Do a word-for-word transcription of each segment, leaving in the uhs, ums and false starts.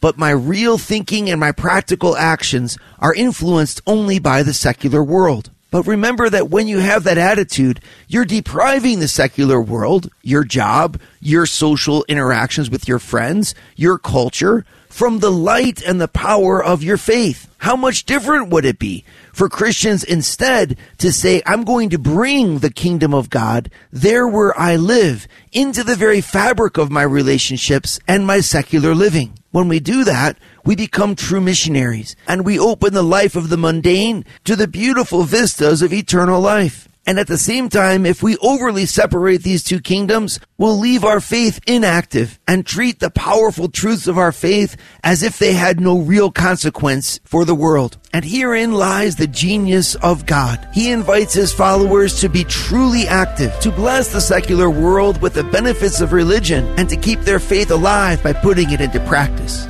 but my real thinking and my practical actions are influenced only by the secular world. But remember that when you have that attitude, you're depriving the secular world, your job, your social interactions with your friends, your culture, from the light and the power of your faith. How much different would it be for Christians instead to say, I'm going to bring the kingdom of God there where I live, into the very fabric of my relationships and my secular living? When we do that, we become true missionaries, and we open the life of the mundane to the beautiful vistas of eternal life. And at the same time, if we overly separate these two kingdoms, we'll leave our faith inactive and treat the powerful truths of our faith as if they had no real consequence for the world. And herein lies the genius of God. He invites his followers to be truly active, to bless the secular world with the benefits of religion, and to keep their faith alive by putting it into practice.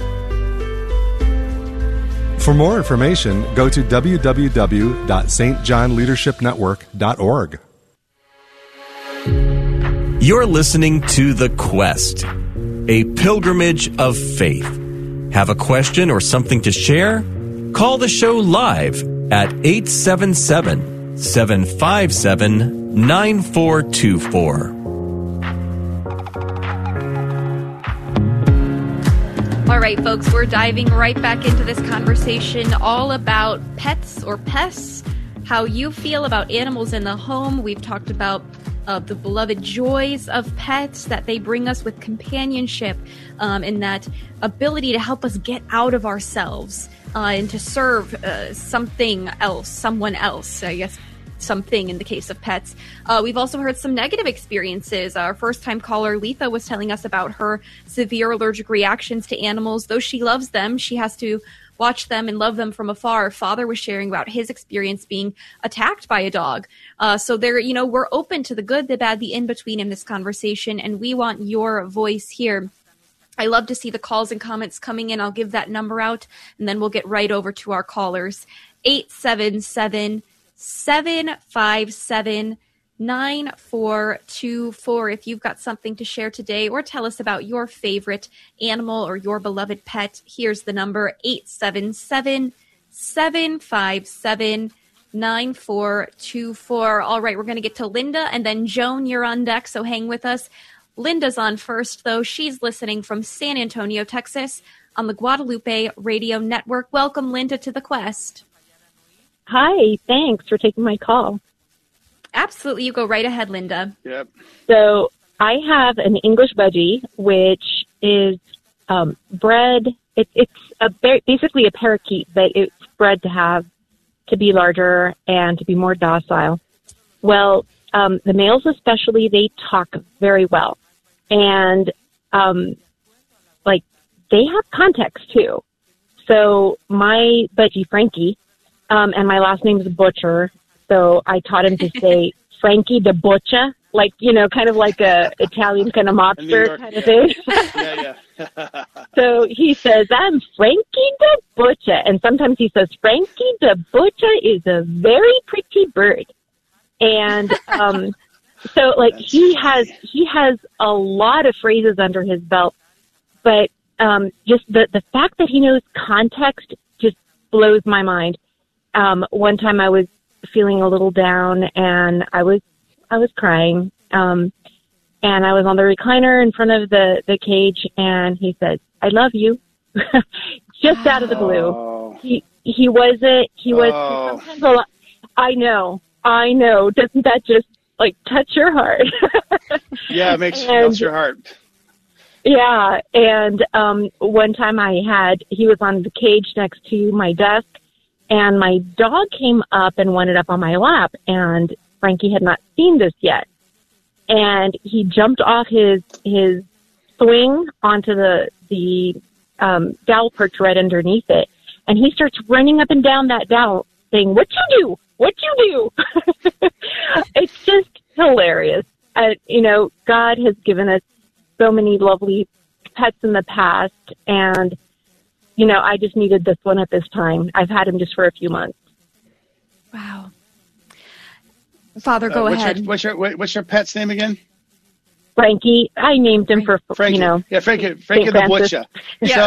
For more information, go to w w w dot s t john leadership network dot org. You're listening to The Quest, a pilgrimage of faith. Have a question or something to share? Call the show live at eight seven seven, seven five seven, nine four two four. All right, folks, we're diving right back into this conversation all about pets or pests, how you feel about animals in the home. We've talked about uh, the beloved joys of pets, that they bring us with companionship, um, and that ability to help us get out of ourselves uh, and to serve uh, something else, someone else, I guess. Something in the case of pets. Uh, we've also heard some negative experiences. Our first-time caller, Letha, was telling us about her severe allergic reactions to animals. Though she loves them, she has to watch them and love them from afar. Her father was sharing about his experience being attacked by a dog. Uh, so there, you know, we're open to the good, the bad, the in-between in this conversation, and we want your voice here. I love to see the calls and comments coming in. I'll give that number out, and then we'll get right over to our callers. eight seven seven, seven five seven, nine four two four. If you've got something to share today or tell us about your favorite animal or your beloved pet, here's the number: eight seven seven, seven five seven, nine four two four. All right, we're going to get to Linda, and then Joan, you're on deck, so hang with us. Linda's on first, though. She's listening from San Antonio, Texas, on the Guadalupe Radio Network. Welcome, Linda, to The Quest. Hi, thanks for taking my call. Absolutely. You go right ahead, Linda. Yep. So I have an English budgie, which is um, bred. It, it's a, basically a parakeet, but it's bred to have to be larger and to be more docile. Well, um, the males especially, they talk very well. And, um, like, they have context, too. So my budgie, Frankie, Um, and my last name is Butcher, so I taught him to say Frankie the Butcher, like, you know, kind of like a Italian kind of mobster kind of thing. Yeah, yeah. So he says, I'm Frankie the Butcher, and sometimes he says, Frankie the Butcher is a very pretty bird. And um, so, like, That's he funny. has he has a lot of phrases under his belt, but um, just the, the fact that he knows context just blows my mind. Um, one time I was feeling a little down and I was, I was crying. Um, and I was on the recliner in front of the, the cage and he said, I love you. Just out of the blue. Oh. He, he wasn't, he was, Oh. sometimes a lot, I know, I know. Doesn't that just like touch your heart? Yeah, it makes, and, melts your heart. Yeah. And, um, one time I had, he was on the cage next to my desk. And my dog came up and wanted up on my lap, and Frankie had not seen this yet. And he jumped off his his swing onto the the um, dowel perch right underneath it, and he starts running up and down that dowel, saying, "What you do? What you do?" It's just hilarious. Uh, you know, God has given us so many lovely pets in the past, and you know, I just needed this one at this time. I've had him just for a few months. Wow. Father, go uh, what's ahead. Your, what's your what's your pet's name again? Frankie. I named him for, Frankie. you know. Yeah, Frankie, Frankie the Francis. Butcher. Yeah,